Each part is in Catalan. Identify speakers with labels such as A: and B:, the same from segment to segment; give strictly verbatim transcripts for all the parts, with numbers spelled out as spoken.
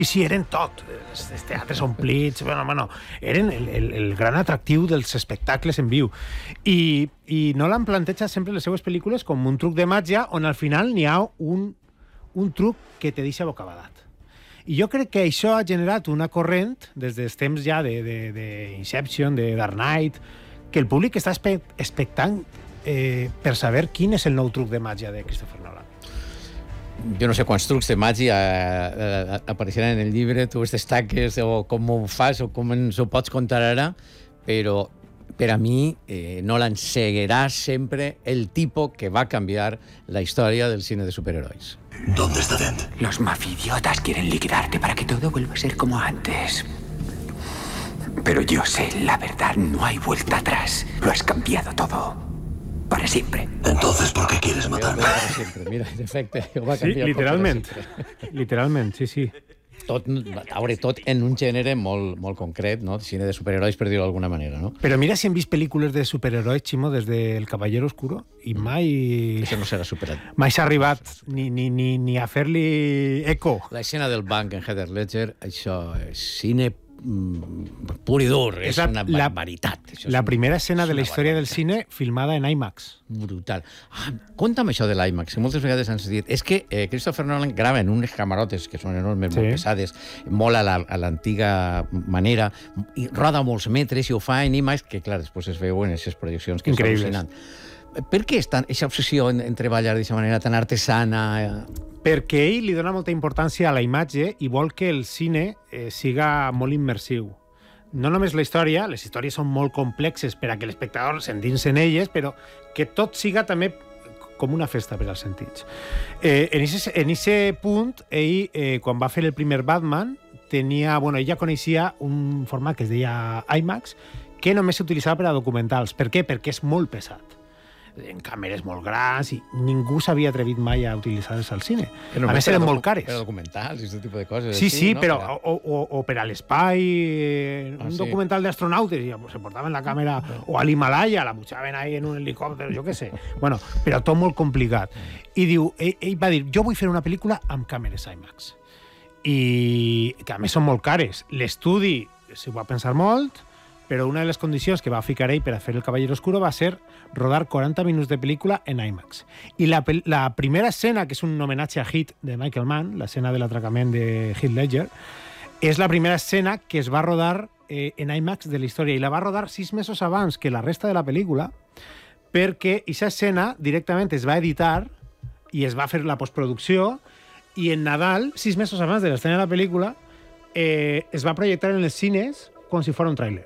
A: I sí, eren tot. Els teatres omplits, bueno, bueno, eren el, el, el gran atractiu dels espectacles en viu. I, i Nolan planteja sempre les seues pel·lícules com un truc de màgia on al final n'hi ha un, un truc que te deixa bocabadat. I jo crec que això ha generat una corrent des dels temps ja d'Inception, de, de, de Dark Knight, que el públic està expectant eh, per saber quin és el nou truc de màgia de Christopher Nolan.
B: Jo no sé quants trucs de màgia eh, apareixeran en el llibre, tu els destaques o com ho fas o com ens ho pots contar ara, però per a mi eh, Nolan seguirà sempre el tipus que va canviar la història del cine de superherois.
C: ¿Dónde está Dent?
D: Los mafidiotas quieren liquidarte para que todo vuelva a ser como antes. Pero yo sé la verdad, no hay vuelta atrás. Lo has cambiado todo. Para siempre.
C: Entonces, ¿por qué quieres matarme?
B: Para siempre, mira, en efecte, ho va
A: Sí,
B: canviar
A: literalment.
B: tot.
A: Literalment, sí, sí.
B: Tot, a veure, tot en un gènere molt, molt concret, no? Cine de superherois, per dir-ho d'alguna manera, no?
A: Però mira si hem vist pel·lícules de superherois, Ximo, des de El Caballero Oscuro, i mai...
B: Això no serà superat.
A: Mai s'ha arribat ni, ni, ni, ni a fer-li eco.
B: L'escena del banc en Heath Ledger, això és cine mm, pur i dur, és, és la, una barbaritat.
A: La,
B: Això
A: la
B: és
A: primera
B: un,
A: escena de la història del cine filmada en IMAX.
B: Brutal. Ah, conta'm això de l'IMAX, que moltes vegades ens dit. És que eh, Christopher Nolan grava en unes camarotes que són enormes, sí. molt pesades, molt a l'antiga la, manera, i roda molts metres i ho fa en IMAX, que clar, després es veu en aquestes projeccions que
A: increïbles.
B: és al·lucinant. Per què és tan, aquesta obsessió en, en treballar d'aquesta manera tan artesana?
A: Perquè ell li dona molta importància a la imatge i vol que el cine eh, siga molt immersiu. No només la història, les històries són molt complexes per a que l'espectador s'endinsi en elles, però que tot siga també com una festa per als sentits. Eh, en aquest punt, ell, eh, quan va fer el primer Batman, tenia, bueno, ell ja coneixia un format que es deia IMAX, que només s'utilitzava per a documentals. Per què? Perquè és molt pesat. En càmeres molt grans, i ningú s'havia atrevit mai a utilitzar-les al cine.
B: No,
A: a més, eren molt cares.
B: Per a documentals i aquest tipus de coses.
A: Sí, sí,
B: no?
A: però
B: Per a...
A: o, o, o per a l'espai, eh,
B: Ah,
A: un
B: sí.
A: documental d'astronautes, i se portaven la càmera, o a l'Himalaya, la pujaven ahí en un helicòpter, jo què sé. Bueno, però tot molt complicat. I diu, ell, ell va dir, jo vull fer una pel·lícula amb càmeres IMAX. I que a més són molt cares. L'estudi s'ho va pensar molt, però una de les condicions que va ficar ell per a fer El Caballero Oscuro va ser rodar quaranta minuts de pel·lícula en IMAX. I la, la primera escena, que és un homenatge a Heat de Michael Mann, l'escena de l'atracament de Heath Ledger, és la primera escena que es va rodar eh, en IMAX de la història, i la va rodar sis mesos abans que la resta de la pel·lícula, perquè aquesta escena directament es va editar i es va fer la postproducció, i en Nadal, sis mesos abans de l'estrena de la pel·lícula, eh, es va projectar en els cines com si fos un tràiler.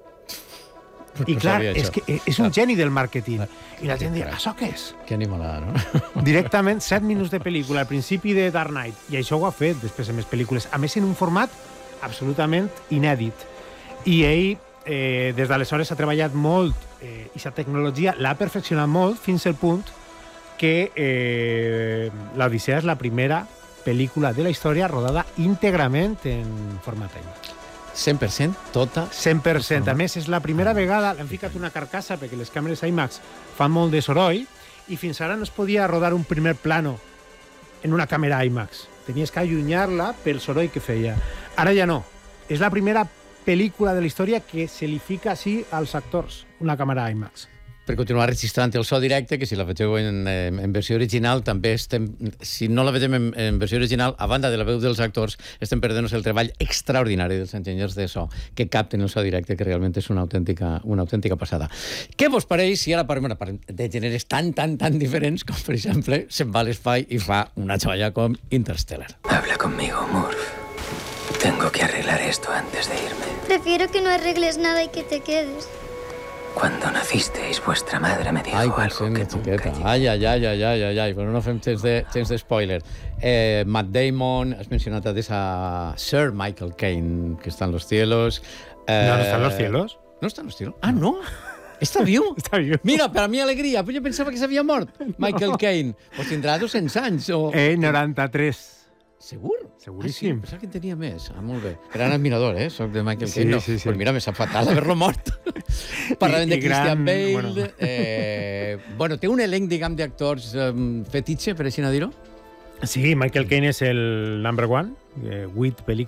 A: I clar, és, que és un geni del màrqueting. I la gent diu, això què és?
B: Que animalada, no?
A: Directament, set minuts de pel·lícula, al principi de Dark Knight. I això ho ha fet després en més pel·lícules. A més, en un format absolutament inèdit. I ell, eh, des d'aleshores, ha treballat molt, eh, i la tecnologia l'ha perfeccionat molt, fins al punt que eh, l'Odissea és la primera pel·lícula de la història rodada íntegrament en format IMAX.
B: cent per cent, tota...
A: cent per cent. A més, és la primera vegada, l'han ficat una carcassa perquè les càmeres IMAX fan molt de soroll, i fins ara no es podia rodar un primer plano en una càmera IMAX. Tenies que allunyar-la pel soroll que feia. Ara ja no. És la primera pel·lícula de la història que se li fica així als actors, una càmera IMAX.
B: Per continuar registrant el so directe, que si la vegeu en, en versió original, també estem, si no la vegem en, en versió original, a banda de la veu dels actors, estem perdent-nos el treball extraordinari dels enginyers de so, que capten el so directe, que realment és una autèntica, una autèntica passada. Què vos pareix si ara parlem de gèneres tan, tan, tan diferents, com per exemple, se'n va a l'espai i fa una joia com Interstellar?
D: Habla conmigo, Murph. Tengo que arreglar esto antes de irme.
E: Prefiero que no arregles nada y que te quedes.
D: Cuando nacisteis, vuestra madre me dijo
B: Ai,
D: algo
B: consent,
D: que
B: la
D: nunca
B: xiqueta.
D: llegué.
B: Ai, ai, ai, ai, ai, ai, ai. Però no fem temps de, temps de spoiler. Eh, Matt Damon, has mencionat a esa Sir Michael Caine, que està en los cielos. Eh,
A: No, no està en los cielos.
B: No està en los cielos? Ah, no? Està viu?
A: Està viu.
B: Mira, per a mi alegria, però jo pensava que s'havia mort, Michael no. Caine. Pues tindrà dos-cents anys. O...
A: Eh, noranta-tres.
B: Segur?
A: Seguríssim.
B: Ah, sí, pensava que en tenia més. Ah, molt bé. Gran admirador, eh? Soc de Michael
A: Sí,
B: Caine. No.
A: sí, sí.
B: Pues mira, me sap fatal haver-lo mort. Parlàvem
A: I-
B: de
A: i
B: Christian
A: gran,
B: Bale.
A: bueno.
B: Eh, bueno, té un elenc, diguem, d'actors um, fetitxe, per així no dir-ho?
A: Sí, Michael Caine es el number one, eh, Witt película.